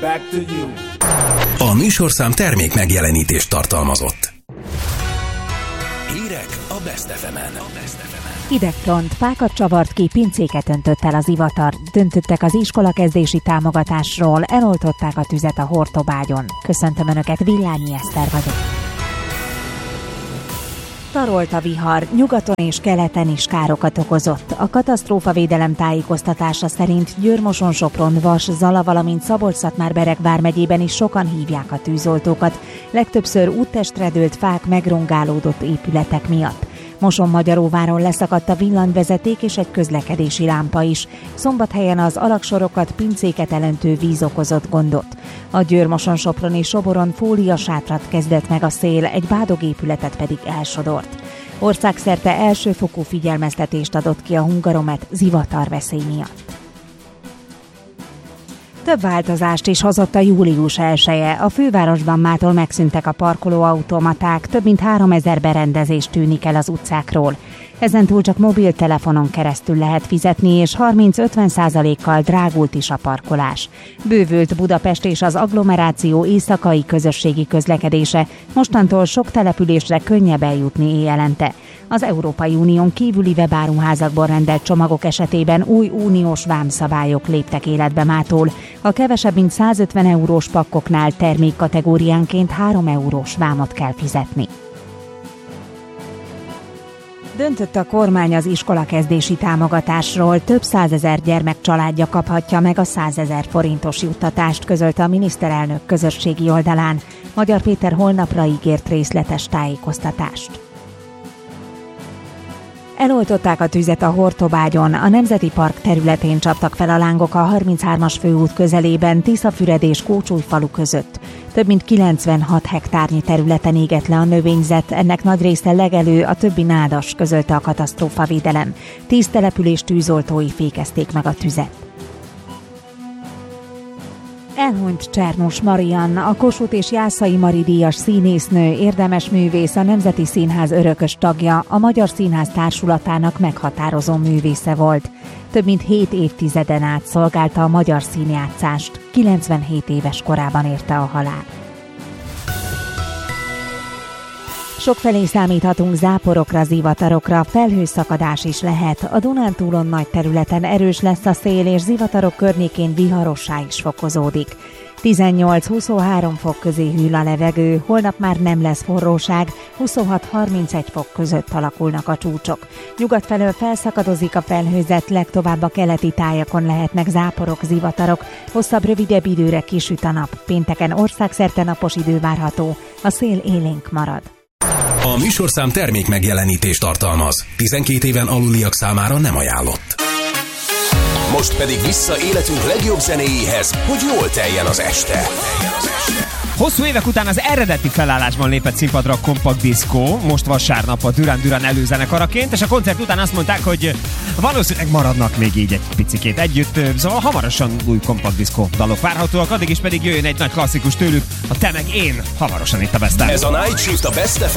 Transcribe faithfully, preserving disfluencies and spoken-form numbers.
back to you. A műsorszám termék megjelenítést tartalmazott. Hírek a Best ef emen. Hidegfront, fákat csavart ki, pincéket öntött el az ivatar. Döntöttek az iskolakezdési támogatásról, eloltották a tüzet a Hortobágyon. Köszöntöm Önöket, Villányi Eszter vagyok. Tarolt a vihar, nyugaton és keleten is károkat okozott. A katasztrófavédelem tájékoztatása szerint Győr-Moson-Sopron, Vas, Zala, valamint Szabolcs-Szatmár-Bereg vármegyében is sokan hívják a tűzoltókat. Legtöbbször úttestre dőlt fák, megrongálódott épületek miatt. Moson-Magyaróváron leszakadt a villanyvezeték és egy közlekedési lámpa is. Szombathelyen az alaksorokat, pincéket elöntő víz okozott gondot. A Győr-Moson-Soproni Soboron fóliasátrat kezdett meg a szél, egy bádogépületet pedig elsodort. Országszerte elsőfokú figyelmeztetést adott ki a Hungaromet zivatarveszély miatt. Több változást is hozott a július elseje. A fővárosban mától megszűntek a parkolóautomaták, több mint háromezer berendezés tűnik el az utcákról. Ezentúl csak mobiltelefonon keresztül lehet fizetni, és harminc-ötven százalékkal drágult is a parkolás. Bővült Budapest és az agglomeráció éjszakai közösségi közlekedése, mostantól sok településre könnyebb eljutni éjjelente. Az Európai Unión kívüli webáruházakból rendelt csomagok esetében új uniós vámszabályok léptek életbe mától. A kevesebb mint százötven eurós pakkoknál termékkategóriánként három eurós vámot kell fizetni. Döntött a kormány az iskolakezdési támogatásról, több százezer gyermek családja kaphatja meg a százezer forintos juttatást, közölte a miniszterelnök közösségi oldalán. Magyar Péter holnapra ígért részletes tájékoztatást. Eloltották a tüzet a Hortobágyon, a Nemzeti Park területén csaptak fel a lángok a harminchármas főút közelében, Tiszafüred és Kócsújfalu között. Több mint kilencvenhat hektárnyi területen égett le a növényzet, ennek nagy része legelő, a többi nádas, közölte a katasztrófavédelem. Tíz település tűzoltói fékezték meg a tüzet. Elhunyt Csernus Marianna, a Kossuth és Jászai Mari díjas színésznő, érdemes művész, a Nemzeti Színház örökös tagja, a Magyar Színház Társulatának meghatározó művésze volt. Több mint hét évtizeden át szolgálta a magyar színjátszást, kilencvenhét éves korában érte a halál. Sokfelé számíthatunk záporokra, zivatarokra, felhőszakadás is lehet. A Dunántúlon nagy területen erős lesz a szél, és zivatarok környékén viharossá is fokozódik. tizennyolc-huszonhárom fok közé hűl a levegő, holnap már nem lesz forróság, huszonhat-harmincegy fok között alakulnak a csúcsok. Nyugat felől felszakadozik a felhőzet, legtovább a keleti tájakon lehetnek záporok, zivatarok, hosszabb, rövidebb időre kisüt a nap. Pénteken országszerte napos idő várható, a szél élénk marad. A műsorszám termék megjelenítést tartalmaz. tizenkét éven aluliak számára nem ajánlott. Most pedig vissza életünk legjobb zenéjéhez, hogy jól teljen az este. Hosszú évek után az eredeti felállásban lépett színpadra a Compact Disco, most vasárnap a Duran Duran előzenekaraként, és a koncert után azt mondták, hogy valószínűleg maradnak még így egy picikét együtt, szóval hamarosan új Compact Disco dalok várhatóak, addig is pedig jöjjön egy nagy klasszikus tőlük, a Te meg én, hamarosan itt a Best of. Ez a Night Shift a Best of